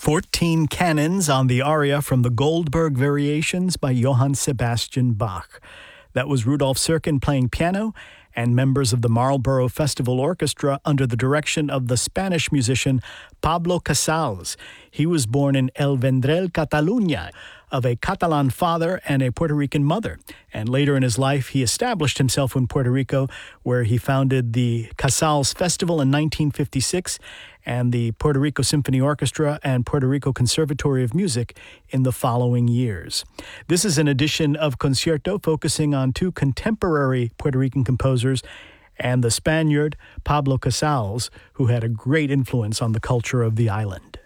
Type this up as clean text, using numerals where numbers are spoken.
14 canons on the aria from the Goldberg Variations by Johann Sebastian Bach. That was Rudolf Serkin playing piano and members of the Marlborough Festival Orchestra under the direction of the Spanish musician Pablo Casals. He was born in El Vendrell, Catalunya, of a Catalan father and a Puerto Rican mother. And later in his life, he established himself in Puerto Rico, where he founded the Casals Festival in 1956 and the Puerto Rico Symphony Orchestra and Puerto Rico Conservatory of Music in the following years. This is an edition of Concierto focusing on two contemporary Puerto Rican composers and the Spaniard Pablo Casals, who had a great influence on the culture of the island.